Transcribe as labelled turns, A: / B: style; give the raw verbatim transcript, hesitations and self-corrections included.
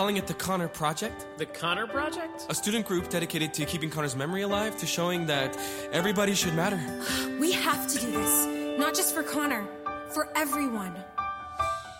A: calling it the Connor Project.
B: The Connor Project?
A: A student group dedicated to keeping Connor's memory alive, to showing that everybody should matter.
C: We have to do this. Not just for Connor. For everyone.